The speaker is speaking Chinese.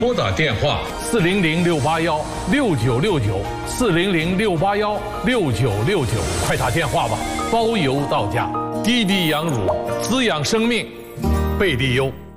拨打电话400-681-6969，400-681-6969，快打电话吧，包邮到家。滴滴羊乳滋养生命，贝利优。